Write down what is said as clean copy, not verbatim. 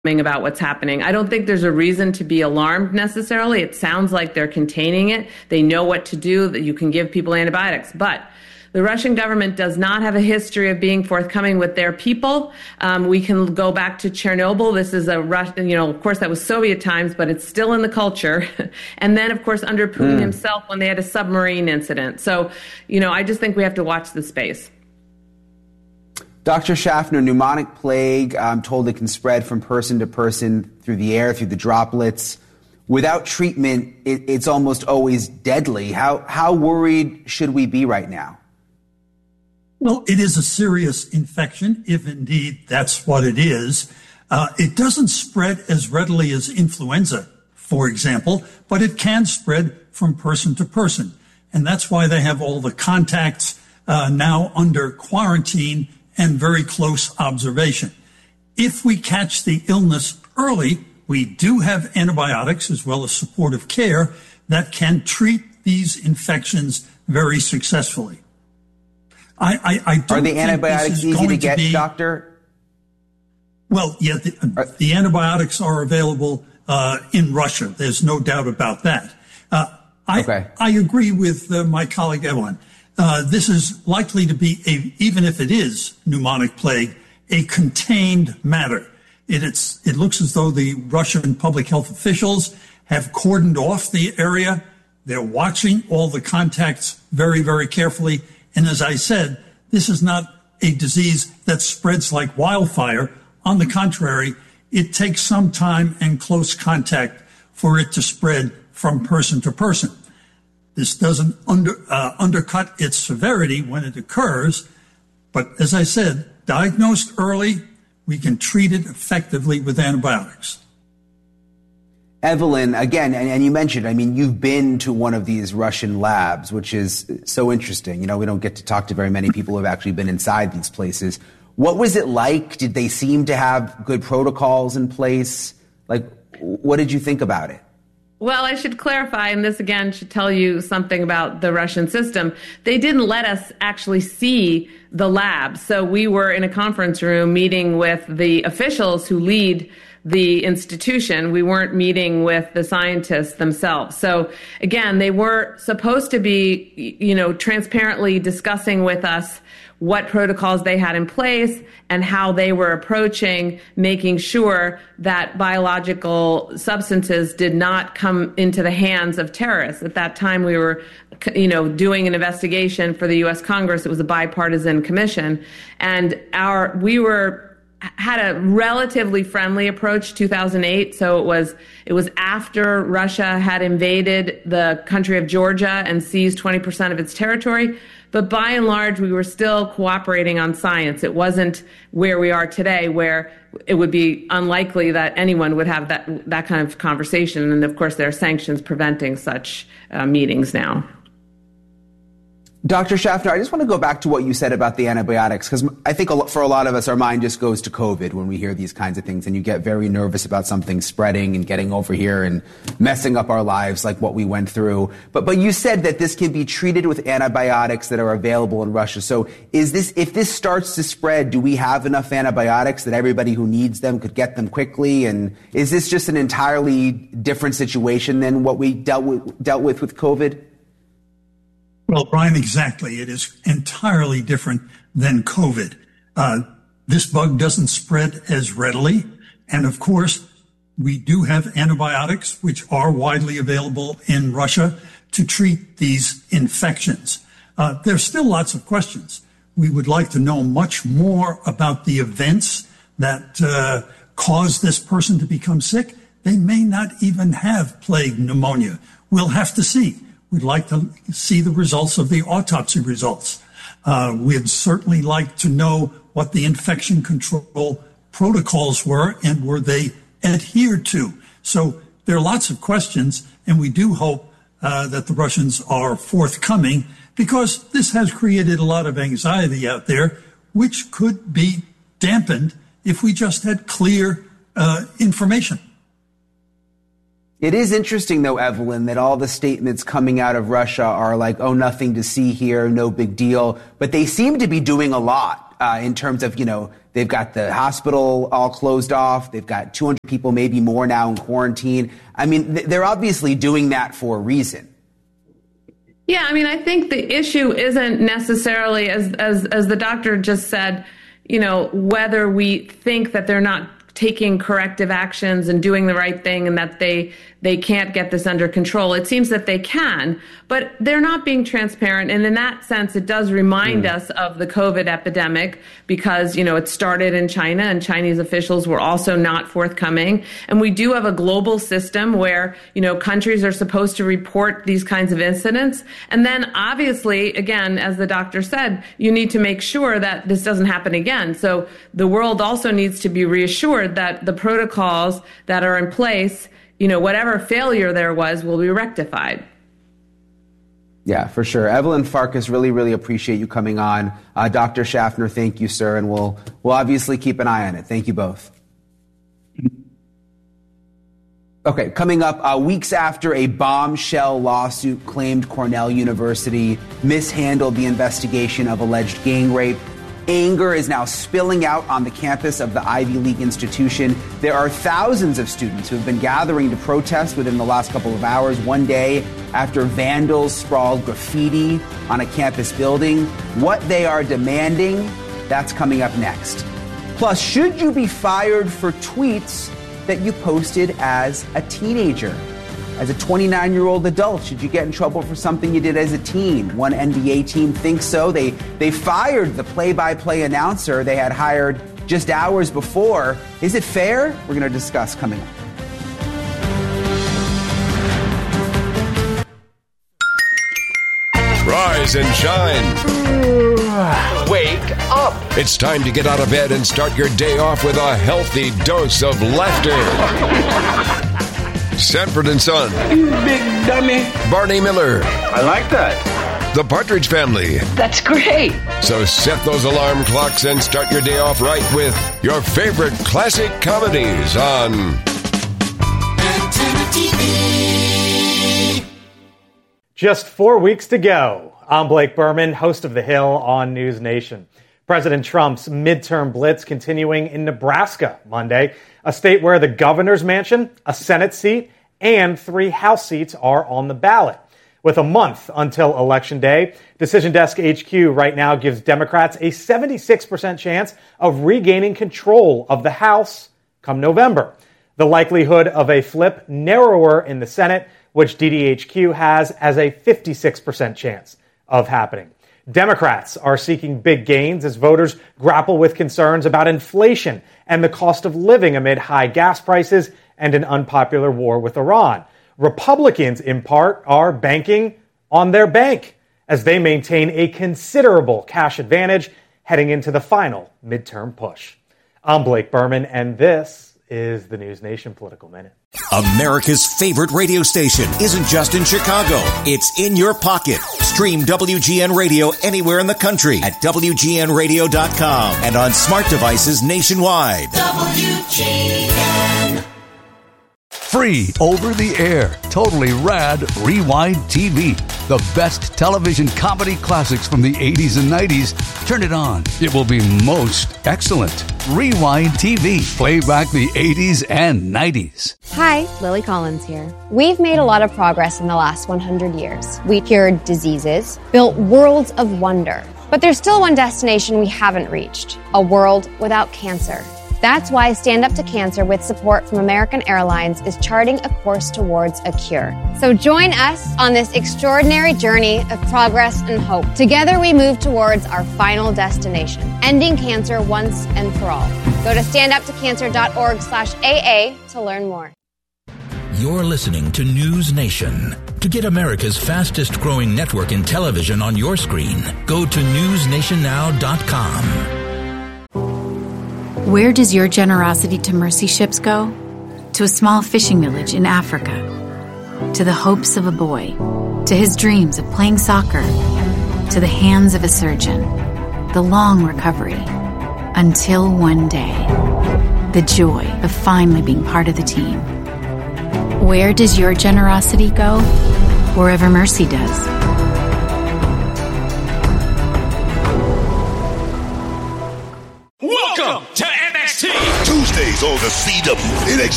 about what's happening. I don't think there's a reason to be alarmed necessarily. It sounds like they're containing it. They know what to do, that you can give people antibiotics. But the Russian government does not have a history of being forthcoming with their people. We can go back to Chernobyl. This is of course, that was Soviet times, but it's still in the culture. And then, of course, under Putin himself, when they had a submarine incident. So, I just think we have to watch the space. Dr. Schaffner, pneumonic plague, I'm told it can spread from person to person through the air, through the droplets. Without treatment, it's almost always deadly. How worried should we be right now? Well, it is a serious infection, if indeed that's what it is. It doesn't spread as readily as influenza, for example, but it can spread from person to person. And that's why they have all the contacts now under quarantine and very close observation. If we catch the illness early, we do have antibiotics as well as supportive care that can treat these infections very successfully. I don't Are the antibiotics easy to get, Doctor? Well, yeah, the antibiotics are available in Russia. There's no doubt about that. I agree with my colleague Evelyn. This is likely to be, even if it is pneumonic plague, a contained matter. It looks as though the Russian public health officials have cordoned off the area. They're watching all the contacts very, very carefully. And as I said, this is not a disease that spreads like wildfire. On the contrary, it takes some time and close contact for it to spread from person to person. This doesn't undercut its severity when it occurs, but as I said, diagnosed early, we can treat it effectively with antibiotics. Evelyn, again, and you mentioned, you've been to one of these Russian labs, which is so interesting. We don't get to talk to very many people who have actually been inside these places. What was it like? Did they seem to have good protocols in place? What did you think about it? Well, I should clarify, and this again should tell you something about the Russian system. They didn't let us actually see the lab. So we were in a conference room meeting with the officials who lead the institution. We weren't meeting with the scientists themselves. So again, they were supposed to be, transparently discussing with us what protocols they had in place and how they were approaching making sure that biological substances did not come into the hands of terrorists. At that time, we were, doing an investigation for the U.S. Congress. It was a bipartisan commission. And we had a relatively friendly approach 2008. So it was after Russia had invaded the country of Georgia and seized 20% of its territory. But by and large, we were still cooperating on science. It wasn't where we are today, where it would be unlikely that anyone would have that kind of conversation. And of course, there are sanctions preventing such meetings now. Dr. Schaffner, I just want to go back to what you said about the antibiotics, because I think for a lot of us, our mind just goes to COVID when we hear these kinds of things, and you get very nervous about something spreading and getting over here and messing up our lives like what we went through. But you said that this can be treated with antibiotics that are available in Russia. So if this starts to spread, do we have enough antibiotics that everybody who needs them could get them quickly? And is this just an entirely different situation than what we dealt with COVID? Well, Brian, exactly. It is entirely different than COVID. This bug doesn't spread as readily. And of course, we do have antibiotics, which are widely available in Russia to treat these infections. There's still lots of questions. We would like to know much more about the events that caused this person to become sick. They may not even have plague pneumonia. We'll have to see. We'd like to see the results of the autopsy results. We'd certainly like to know what the infection control protocols were and were they adhered to. So there are lots of questions, and we do hope that the Russians are forthcoming, because this has created a lot of anxiety out there, which could be dampened if we just had clear information. It is interesting, though, Evelyn, that all the statements coming out of Russia are like, oh, nothing to see here, no big deal. But they seem to be doing a lot in terms of, They've got the hospital all closed off. They've got 200 people, maybe more now in quarantine. I mean, they're obviously doing that for a reason. Yeah, I mean, I think the issue isn't necessarily, as the doctor just said, whether we think that they're not taking corrective actions and doing the right thing and that they can't get this under control. It seems that they can, but they're not being transparent. And in that sense, it does remind us of the COVID epidemic because, it started in China and Chinese officials were also not forthcoming. And we do have a global system where, countries are supposed to report these kinds of incidents. And then obviously, again, as the doctor said, you need to make sure that this doesn't happen again. So the world also needs to be reassured that the protocols that are in place, whatever failure there was, will be rectified. Yeah, for sure. Evelyn Farkas, really, really appreciate you coming on. Dr. Schaffner, thank you, sir. And we'll obviously keep an eye on it. Thank you both. Okay, coming up, weeks after a bombshell lawsuit claimed Cornell University mishandled the investigation of alleged gang rape, anger is now spilling out on the campus of the Ivy League institution. There are thousands of students who have been gathering to protest within the last couple of hours, one day after vandals sprawled graffiti on a campus building. What they are demanding, that's coming up next. Plus, should you be fired for tweets that you posted as a teenager? As a 29-year-old adult, should you get in trouble for something you did as a teen? One NBA team thinks so. They fired the play-by-play announcer they had hired just hours before. Is it fair? We're going to discuss coming up. Rise and shine. Wake up. It's time to get out of bed and start your day off with a healthy dose of laughter. Sanford and Son. You big dummy. Barney Miller. I like that. The Partridge Family. That's great. So set those alarm clocks and start your day off right with your favorite classic comedies on Antenna TV. Just 4 weeks to go. I'm Blake Berman, host of The Hill on News Nation. President Trump's midterm blitz continuing in Nebraska Monday, a state where the governor's mansion, a Senate seat, and 3 House seats are on the ballot. With a month until Election Day, Decision Desk HQ right now gives Democrats a 76% chance of regaining control of the House come November. The likelihood of a flip narrower in the Senate, which DDHQ has as a 56% chance of happening. Democrats are seeking big gains as voters grapple with concerns about inflation and the cost of living amid high gas prices and an unpopular war with Iran. Republicans, in part, are banking on their bank as they maintain a considerable cash advantage heading into the final midterm push. I'm Blake Berman, and this is the News Nation Political Minute. America's favorite radio station isn't just in Chicago. It's in your pocket. Stream WGN Radio anywhere in the country at WGNradio.com and on smart devices nationwide. WGN. Free over the air, totally rad Rewind TV. The best television comedy classics from the 80s and 90s. Turn it on. It will be most excellent. Rewind TV. Play back the 80s and 90s. Hi, Lily Collins here. We've made a lot of progress in the last 100 years. We cured diseases, built worlds of wonder. But there's still one destination we haven't reached. A world without cancer. That's why Stand Up to Cancer, with support from American Airlines, is charting a course towards a cure. So join us on this extraordinary journey of progress and hope. Together we move towards our final destination, ending cancer once and for all. Go to standuptocancer.org/AA to learn more. You're listening to News Nation. To get America's fastest growing network in television on your screen, go to newsnationnow.com. Where does your generosity to mercy ships go? To a small fishing village in Africa. To the hopes of a boy. To his dreams of playing soccer. To the hands of a surgeon. The long recovery. Until one day. The joy of finally being part of the team. Where does your generosity go? Wherever mercy does. Welcome is on the CW. NXT